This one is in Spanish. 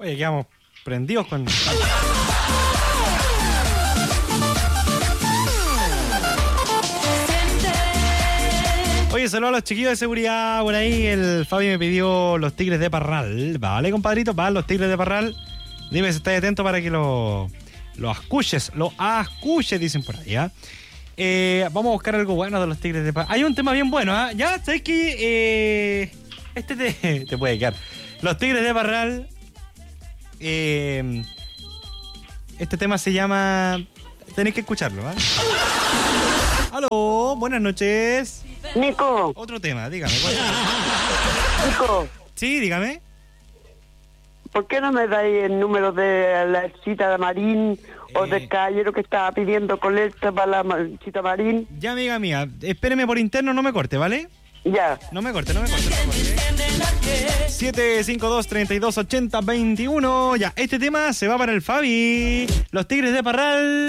Oye, quedamos prendidos con... Oye, saludos a los chiquillos de seguridad por ahí. El Fabi me pidió los Tigres de Parral. Vale, compadrito, van los Tigres de Parral. Dime si estás atento para que lo escuches. Lo escuches, dicen por ahí, ¿ya? Vamos a buscar algo bueno de los Tigres de Parral. Hay un tema bien bueno, ¿ah? Ya, ¿sabes qué? Este te puede quedar. Los Tigres de Parral. Este tema se llama... Tenés que escucharlo, ¿ah? Aló, buenas noches. Nico. Otro tema, dígame. Nico. Sí, dígame. ¿Por qué no me dais el número de la Chita de Marín o del caballero que estaba pidiendo colecta para la Chita Marín? Ya, amiga mía, espéreme por interno, no me corte, ¿vale? Ya. No me corte. 752-3280-21. Ya, este tema se va para el Fabi. Los Tigres de Parral.